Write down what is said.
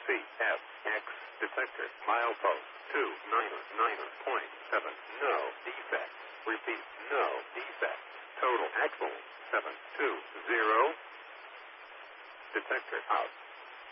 CFX detector. Milepost 299.7. No defect. Repeat, no defect. Total axle 720. Detector out.